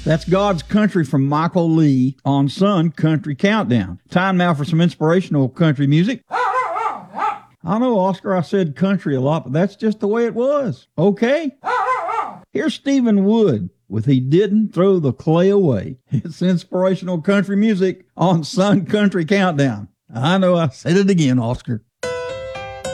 That's God's Country from Michael Lee on Sun Country Countdown. Time now for some inspirational country music. I know, Oscar, I said country a lot, but that's just the way it was. Okay? Here's Stephen Wood with He Didn't Throw the Clay Away. It's inspirational country music on Sun Country Countdown. I know I said it again, Oscar.